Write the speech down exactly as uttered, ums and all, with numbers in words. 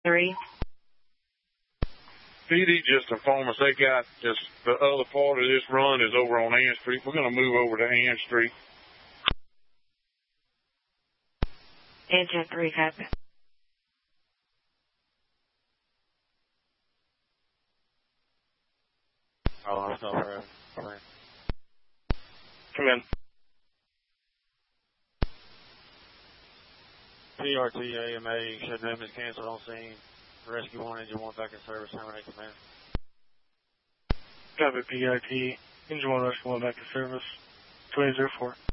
three. P D just informed us they got just the other part of this run is over on Ann Street. We're going to move over to Ann Street. And ten three, copy. Oh, that's not right. Come in. P R T A M A, shutdown is canceled on scene. Rescue one, engine one back in service, terminate command. Copy P R T, engine one, rescue one back in service. twenty oh four.